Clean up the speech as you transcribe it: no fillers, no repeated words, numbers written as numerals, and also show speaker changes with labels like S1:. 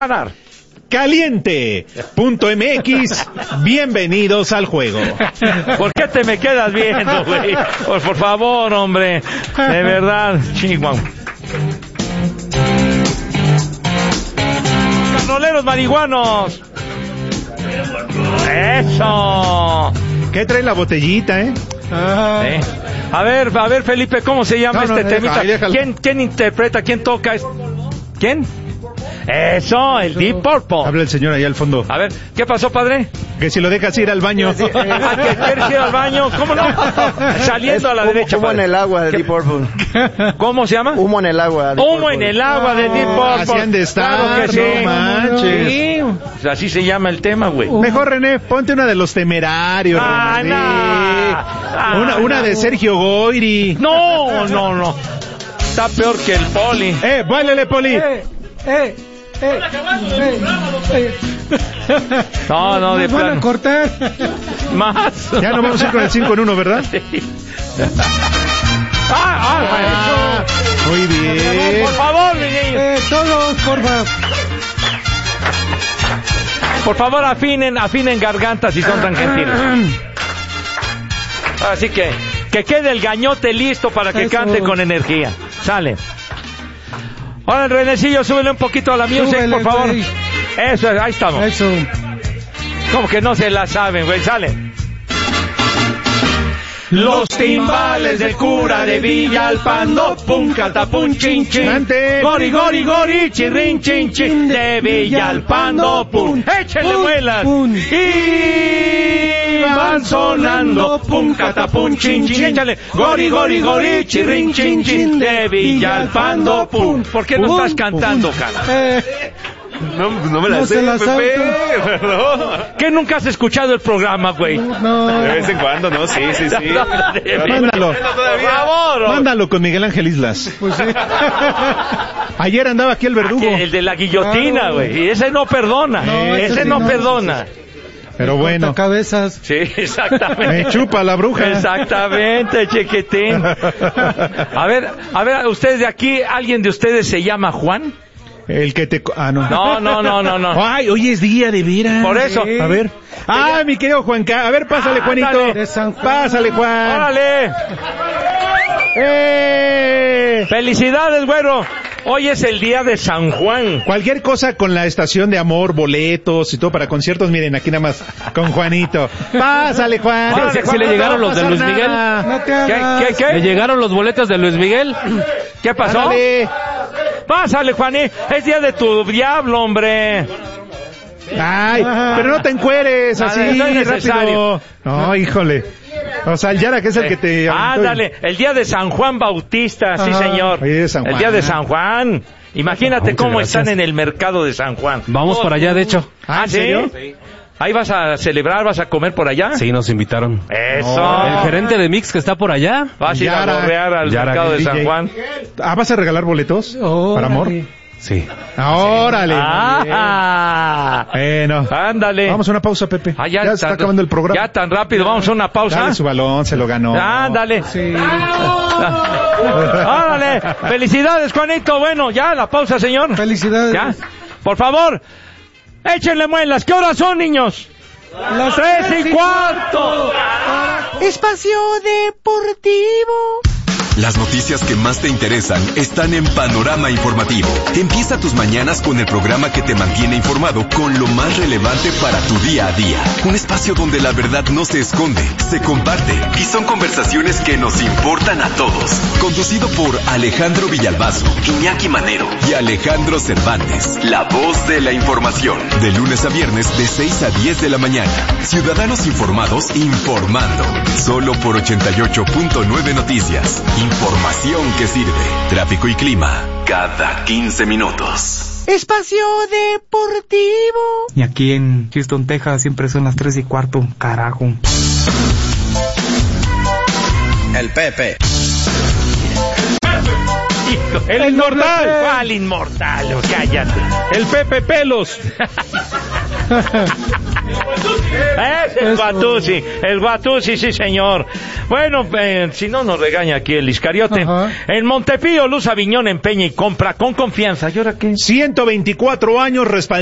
S1: ganar.
S2: Caliente.mx, bienvenidos al juego.
S1: ¿Por qué te me quedas viendo, güey? Por favor, hombre. De verdad, chihuahua. Carnoleros marihuanos. Eso.
S2: ¿Qué trae la botellita,
S1: A ver, Felipe, ¿cómo se llama temita? ¿Quién interpreta? ¿Quién toca? ¿Quién? Eso, el Deep Purple.
S2: Habla el señor ahí al fondo.
S1: A ver, ¿qué pasó, padre?
S2: Que si lo dejas ir al baño.
S1: ¿Que quieres ir al baño? ¿Cómo no? Saliendo a la derecha.
S3: Humo en el agua de Deep Purple.
S1: ¿Cómo se llama?
S3: Humo en el agua.
S1: Humo en el agua de Deep Purple.
S2: Así han de estar,
S1: claro que sí.
S2: No manches.
S1: Sí, pues así se llama el tema, güey.
S2: Mejor, René, ponte una de Los Temerarios. René. Una de Sergio Goyri.
S1: No. Está peor que el Poli.
S2: Báilale, Poli.
S1: No, de plano.
S4: Van a cortar.
S1: Más.
S2: Ya no vamos a ir con el 5 en 1, ¿verdad?
S1: Sí.
S2: Muy bien.
S1: Por favor, mi niño.
S4: Todos, por favor.
S1: Por favor, afinen gargantas si son tan gentiles. Así que quede el gañote listo para que cante con energía. Sale. Ahora, el Renecillo, súbele un poquito a la music, súbele, por favor. Güey. Eso, ahí estamos.
S4: Eso.
S1: Como que no se la saben, güey, sale. Los timbales del cura de Villalpando, pum, catapum, chin, chin. Gori, gori, gori, chirrin, chin, chin, de Villalpando, pum. Échenle muelas. Y van sonando, pum, catapum, chin, chin. Échale, gori, gori, gori, chirrin, chin, chin, de Villalpando, pum. ¿Por qué no estás cantando, cara?
S3: No me la sé, Pepe.
S1: ¿Qué nunca has escuchado el programa, güey?
S4: No.
S3: De vez en cuando, ¿no? Sí.
S2: Mándalo.
S1: Por favor.
S2: Mándalo con Miguel Ángel Islas.
S4: Pues sí.
S2: Ayer andaba aquí el verdugo.
S1: El de la guillotina, güey. Y ese no perdona. Ese no perdona.
S2: Pero bueno.
S4: Cabezas.
S1: Sí, exactamente.
S2: Me chupa la bruja.
S1: Exactamente, chiquitín. A ver, ustedes de aquí, ¿alguien de ustedes se llama Juan?
S2: El que te... no.
S1: No.
S2: Ay, hoy es día de veras.
S1: Por eso.
S2: A ver. Mi querido Juanca. A ver, pásale, Juanito.
S4: De San Juan.
S2: Pásale, Juan.
S1: ¡Órale! ¡Felicidades, güero! Hoy es el día de San Juan.
S2: Cualquier cosa con la estación de amor, boletos y todo para conciertos, miren, aquí nada más con Juanito. Pásale, Juan.
S5: ¿Sí le llegaron los de Luis Miguel?
S4: No te hagas.
S1: ¿Qué?
S5: ¿Le llegaron los boletos de Luis Miguel?
S1: ¿Qué pasó? Pásale, Juaní. Es día de tu diablo, hombre.
S2: Ay, pero no te encueres así,
S1: no es necesario.
S2: rápido. No, híjole. O sea, el Yara, que es el que te...
S1: Ándale, el día de San Juan Bautista, sí, señor.
S2: Oye, San Juan.
S1: El día de San Juan. Imagínate cómo están en el mercado de San Juan.
S5: Vamos para allá, de hecho.
S2: ¿En serio?
S1: Sí. ¿Ahí vas a celebrar, vas a comer por allá?
S5: Sí, nos invitaron.
S1: Eso.
S5: El gerente de Mix que está por allá.
S1: Vas a ir a borrear al mercado de San Juan.
S2: ¿Vas a regalar boletos? ¿Para amor?
S5: Sí.
S2: ¡Órale! Bueno.
S1: Ándale.
S2: Vamos a una pausa, Pepe.
S1: Ya
S2: se está acabando el programa.
S1: Ya tan rápido, vamos a una pausa.
S2: Dale su balón, se lo ganó.
S1: Ándale.
S4: Sí.
S1: Órale. Felicidades, Juanito. Bueno, ya la pausa, señor.
S4: Felicidades.
S1: Ya. Por favor, échenle muelas. ¿Qué horas son, niños?
S4: Las
S1: 3:15.
S6: Espacio Deportivo.
S7: Las noticias que más te interesan están en Panorama Informativo. Empieza tus mañanas con el programa que te mantiene informado con lo más relevante para tu día a día. Un espacio donde la verdad no se esconde, se comparte y son conversaciones que nos importan a todos. Conducido por Alejandro Villalbazo, Iñaki Manero y Alejandro Cervantes. La voz de la información. De lunes a viernes de 6 a 10 de la mañana. Ciudadanos informados informando. Solo por 88.9 Noticias. Información que sirve. Tráfico y clima cada 15 minutos.
S6: Espacio Deportivo.
S8: Y aquí en Houston, Texas, siempre son las 3:15, carajo.
S7: El Pepe.
S1: El inmortal. ¿Cuál inmortal? Cállate.
S2: El Pepe Pelos.
S1: Es el Guatusi, sí señor. Bueno, si no nos regaña aquí el Iscariote.
S4: Ajá.
S1: En Montepío, Luz Aviñón empeña y compra con confianza. ¿Y ahora qué?
S2: 124 años respaldando